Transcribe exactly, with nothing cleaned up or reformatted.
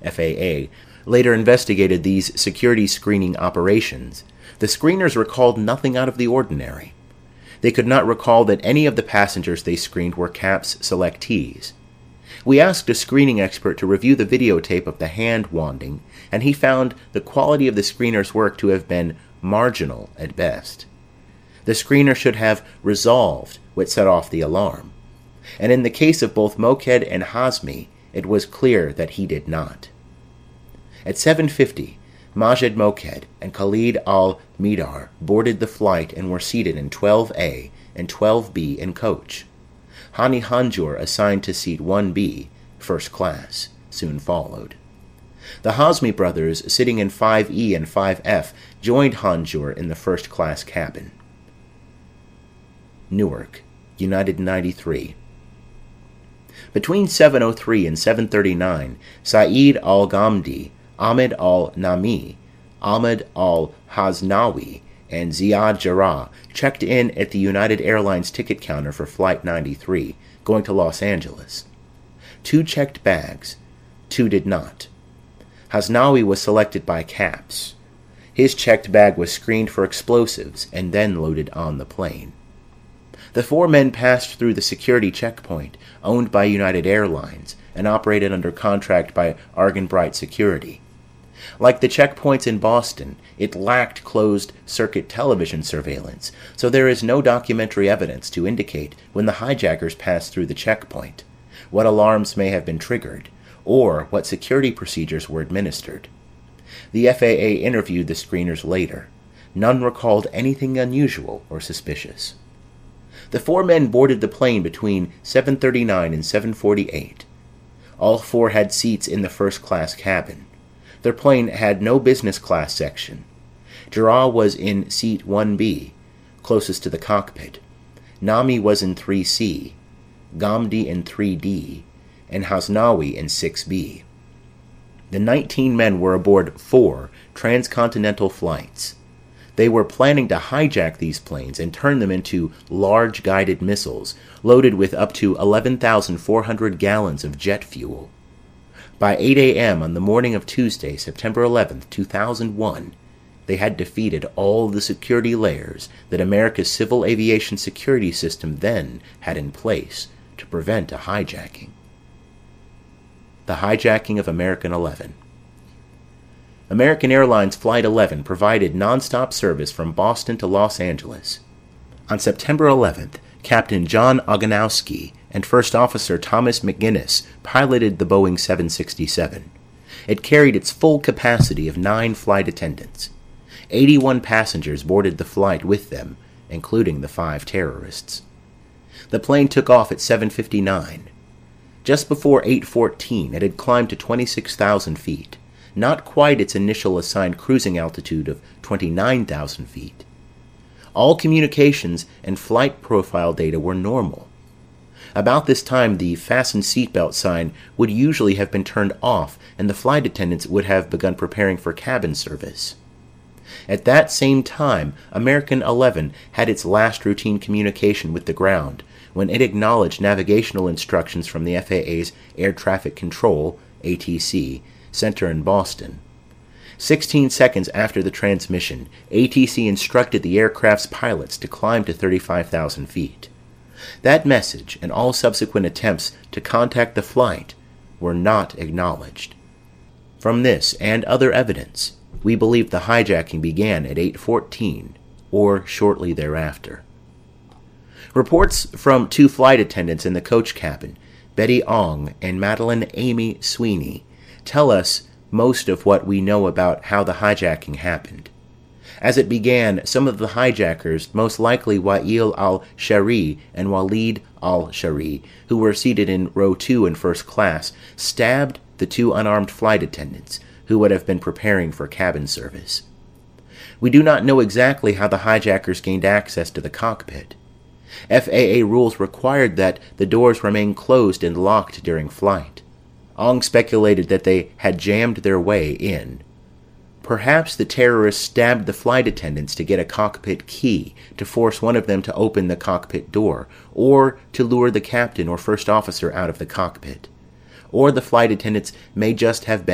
F A A, later investigated these security screening operations, the screeners recalled nothing out of the ordinary. They could not recall that any of the passengers they screened were CAPS selectees. We asked a screening expert to review the videotape of the hand wanding, and he found the quality of the screener's work to have been marginal at best. The screener should have resolved what set off the alarm, and in the case of both Moked and Hazmi, it was clear that he did not. At seven fifty, Majed Moked and Khalid al-Midar boarded the flight and were seated in twelve A and twelve B in coach. Hani Hanjour, assigned to seat one B, first class, soon followed. The Hazmi brothers, sitting in five E and five F, joined Hanjour in the first-class cabin. Newark, United ninety-three. Between seven oh three and seven thirty-nine, Saeed al-Ghamdi, Ahmed al-Nami, Ahmed al-Haznawi, and Ziad Jarrah checked in at the United Airlines ticket counter for Flight ninety-three, going to Los Angeles. Two checked bags, two did not. Haznawi was selected by CAPS. His checked bag was screened for explosives and then loaded on the plane. The four men passed through the security checkpoint, owned by United Airlines and operated under contract by Argenbright Security. Like the checkpoints in Boston, it lacked closed-circuit television surveillance, so there is no documentary evidence to indicate when the hijackers passed through the checkpoint, what alarms may have been triggered, or what security procedures were administered. The F A A interviewed the screeners later. None recalled anything unusual or suspicious. The four men boarded the plane between seven thirty-nine and seven forty-eight. All four had seats in the first-class cabin. Their plane had no business class section. Jarrah was in seat one B, closest to the cockpit. Nami was in three C, Ghamdi in three D, and Haznawi in six B. The nineteen men were aboard four transcontinental flights. They were planning to hijack these planes and turn them into large guided missiles loaded with up to eleven thousand four hundred gallons of jet fuel. By eight a.m. on the morning of Tuesday, September eleventh, two thousand one, they had defeated all the security layers that America's civil aviation security system then had in place to prevent a hijacking. The hijacking of American eleven. American Airlines Flight eleven provided nonstop service from Boston to Los Angeles. On September eleventh, Captain John Oganowski and First Officer Thomas McGinnis piloted the Boeing seven sixty-seven. It carried its full capacity of nine flight attendants. eighty-one passengers boarded the flight with them, including the five terrorists. The plane took off at seven fifty-nine. Just before eight fourteen, it had climbed to twenty-six thousand feet, not quite its initial assigned cruising altitude of twenty-nine thousand feet. All communications and flight profile data were normal. About this time, the fasten seatbelt sign would usually have been turned off, and the flight attendants would have begun preparing for cabin service. At that same time, American eleven had its last routine communication with the ground when it acknowledged navigational instructions from the F A A's Air Traffic Control, A T C, center in Boston. Sixteen seconds after the transmission, A T C instructed the aircraft's pilots to climb to thirty-five thousand feet. That message and all subsequent attempts to contact the flight were not acknowledged. From this and other evidence, we believe the hijacking began at eight fourteen or shortly thereafter. Reports from two flight attendants in the coach cabin, Betty Ong and Madeline Amy Sweeney, tell us most of what we know about how the hijacking happened. As it began, some of the hijackers, most likely Wael al-Shari and Walid al-Shari, who were seated in row two in first class, stabbed the two unarmed flight attendants who would have been preparing for cabin service. We do not know exactly how the hijackers gained access to the cockpit. F A A rules required that the doors remain closed and locked during flight. Ong speculated that they had jammed their way in. Perhaps the terrorists stabbed the flight attendants to get a cockpit key to force one of them to open the cockpit door, or to lure the captain or first officer out of the cockpit. Or the flight attendants may just have been